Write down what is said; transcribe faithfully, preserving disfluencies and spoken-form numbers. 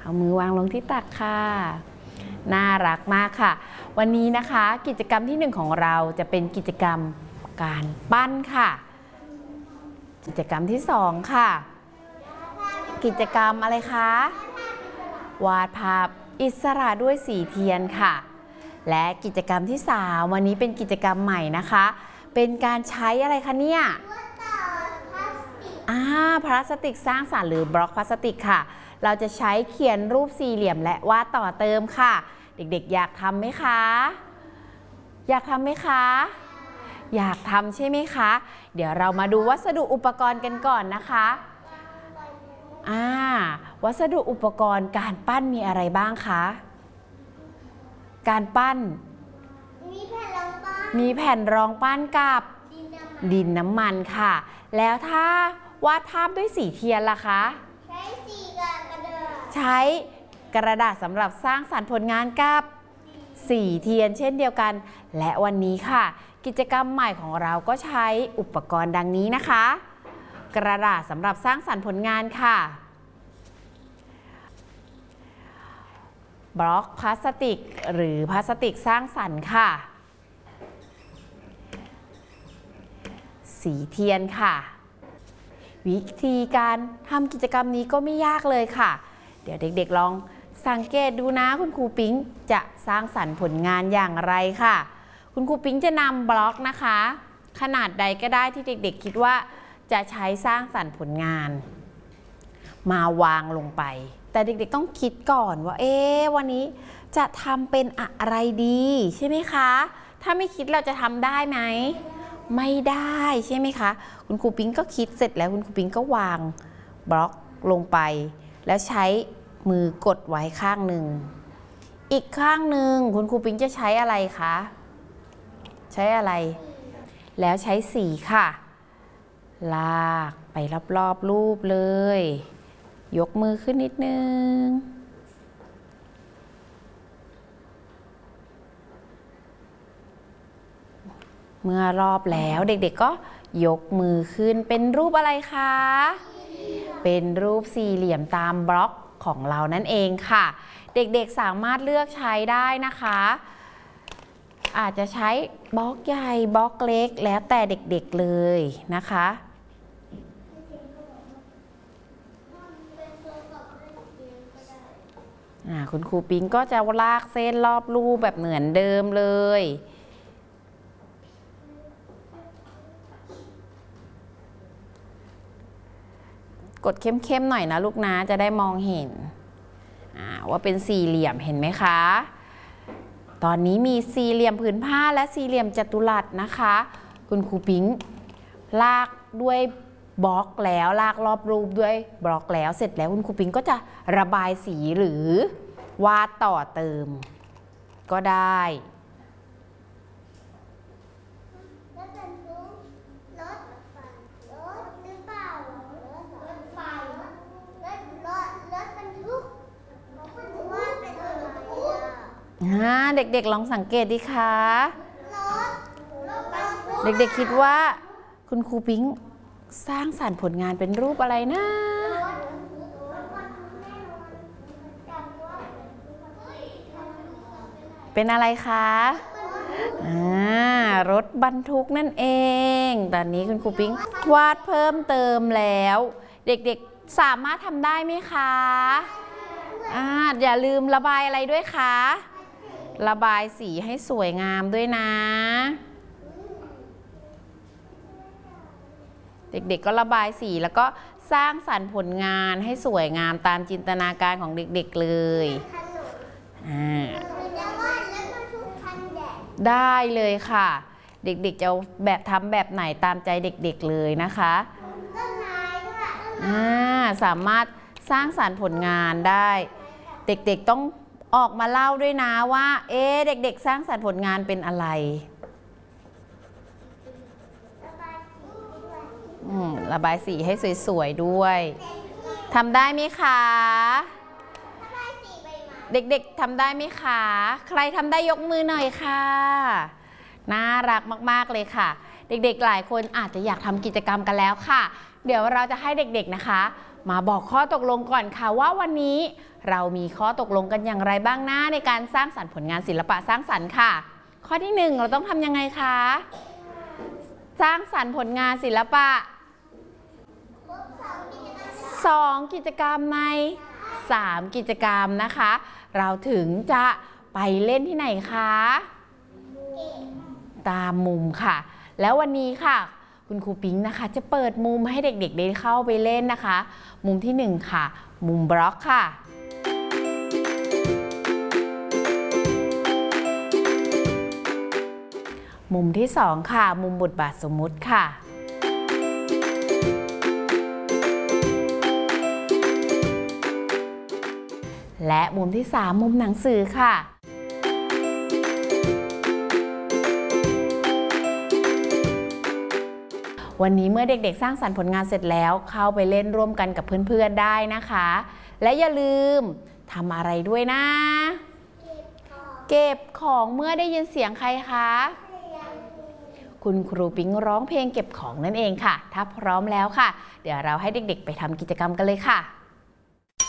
เอามือวางลงที่ตักค่ะน่ารักมากค่ะวันนี้นะคะกิจกรรมที่หนึ่งของเราจะเป็นกิจกรรมการปั้นค่ะกิจกรรมที่สองค่ะกิจกรรมอะไรคะวาดภาพอิสระด้วยสีเทียนค่ะและกิจกรรมที่สามวันนี้เป็นกิจกรรมใหม่นะคะเป็นการใช้อะไรคะเนี่ยอ่าพลาสติกสร้างสรรค์หรือบล็อกพลาสติกค่ะเราจะใช้เขียนรูปสี่เหลี่ยมและวาดต่อเติมค่ะเด็กๆอยากทำไหมคะอยากทำไหมคะอยากทำใช่ไหมคะเดี๋ยวเรามาดูวัสดุอุปกรณ์กันก่อนนะคะอ่าวัสดุอุปกรณ์การปั้นมีอะไรบ้างคะการปั้นมีแผ่นรองปั้นมีแผ่นรองปั้นกับดินน้ำมันค่ะแล้วถ้าวาดภาพด้วยสีเทียนล่ะคะใช้สีกระดาษใช้กระดาษสำหรับสร้างสรรค์ผลงานกับสีเทียนเช่นเดียวกันและวันนี้ค่ะกิจกรรมใหม่ของเราก็ใช้อุปกรณ์ดังนี้นะคะกระดาษสำหรับสร้างสรรค์ผลงานค่ะบล็อกพลาสติกหรือพลาสติกสร้างสรรค์ค่ะสีเทียนค่ะวิธีการทำกิจกรรมนี้ก็ไม่ยากเลยค่ะเดี๋ยวเด็กๆลองสังเกตดูนะคุณครูปิ๊งจะสร้างสรรค์ผลงานอย่างไรค่ะคุณครูปิ๊งจะนำบล็อกนะคะขนาดใดก็ได้ที่เด็กๆคิดว่าจะใช้สร้างสรรค์ผลงานมาวางลงไปแต่เด็กๆต้องคิดก่อนว่าเอ๊ะวันนี้จะทำเป็นอะไรดีใช่ไหมคะถ้าไม่คิดเราจะทำได้ไหมไม่ได้ใช่ไหมคะคุณครูปิ๊งก็คิดเสร็จแล้วคุณครูปิ๊งก็วางบล็อกลงไปแล้วใช้มือกดไว้ข้างหนึ่งอีกข้างหนึ่งคุณครูปิ๊งจะใช้อะไรคะใช้อะไรแล้วใช้สีค่ะลากไปรอบๆรูปเลยยกมือขึ้นนิดนึงเมื่อรอบแล้วเด็กๆก็ยกมือขึ้นเป็นรูปอะไรคะเป็นรูปสี่เหลี่ยมตามบล็อกของเรานั่นเองค่ะเด็กๆสามารถเลือกใช้ได้นะคะอาจจะใช้บล็อกใหญ่บล็อกเล็กแล้วแต่เด็กๆเลยนะคะคุณครูปิ๊งก็จะลากเส้นรอบรูปแบบเหมือนเดิมเลยกดเข้มๆหน่อยนะลูกนะจะได้มองเห็นว่าเป็นสี่เหลี่ยมเห็นไหมคะตอนนี้มีสี่เหลี่ยมผืนผ้าและสี่เหลี่ยมจัตุรัสนะคะคุณครูปิ๊งลากด้วยบล็อกแล้วลากรอบรูปด้วยบล็อกแล้วเสร็จแล้วคุณครูปิ๊งก็จะระบายสีหรือวาดต่อเติมก็ได้เด็กๆลองสังเกตดิคะเด็กๆคิดว่าคุณครูปิ๊งสร้างสรรค์ผลงานเป็นรูปอะไรนะเป็นอะไรคะรถบรรทุกนั่นเองตอนนี้คุณครูปิ๊งวาดเพิ่มเติมแล้วเด็กๆสามารถทำได้ไหมคะอย่าลืมระบายอะไรด้วยคะระบายสีให้สวยงามด้วยนะเด็กๆก็ระบายสีแล้วก็สร้างสรรค์ผลงานให้สวยงามตามจินตนาการของเด็กๆเลยได้เลยค่ะเด็กๆจะแบบทำแบบไหนตามใจเด็กๆเลยนะคะสามารถสร้างสรรค์ผลงานได้เด็กๆต้องออกมาเล่าด้วยนะว่าเอ๊ะเด็กๆสร้างสรรค์ผลงานเป็นอะไรระบายสีให้สวยๆด้วยทำได้ไหมคะเด็กๆทำได้ไหมคะใครทำได้ยกมือหน่อยค่ะน่ารักมากๆเลยค่ะเด็กๆหลายคนอาจจะอยากทำกิจกรรมกันแล้วค่ะเดี๋ยวเราจะให้เด็กๆนะคะมาบอกข้อตกลงก่อนค่ะว่าวันนี้เรามีข้อตกลงกันอย่างไรบ้างนะในการสร้างสรรค์ผลงานศิลปะสร้างสรรค์ค่ะข้อที่หนึ่งเราต้องทำยังไงคะสร้างสรรค์ผลงานศิลปะสองกิจกรรมในสามกิจกรรมนะคะเราถึงจะไปเล่นที่ไหนคะตามมุมค่ะแล้ววันนี้ค่ะคุณครูปิ๊งนะคะจะเปิดมุมให้เด็กๆได้เข้าไปเล่นนะคะมุมที่หนึ่งค่ะมุมบล็อกค่ะมุมที่สองค่ะมุมบทบาทสมมุติค่ะและมุมที่สามมุมหนังสือค่ะวันนี้เมื่อเด็กๆสร้างสรรค์ผลงานเสร็จแล้วเข้าไปเล่นร่วมกันกับเพื่อนๆได้นะคะและอย่าลืมทำอะไรด้วยนะเก็บของเมื่อได้ยินเสียงใครคะคุณครูปิ๊งร้องเพลงเก็บของนั่นเองค่ะถ้าพร้อมแล้วค่ะเดี๋ยวเราให้เด็กๆไปทำกิจกรรมกันเลยค่ะ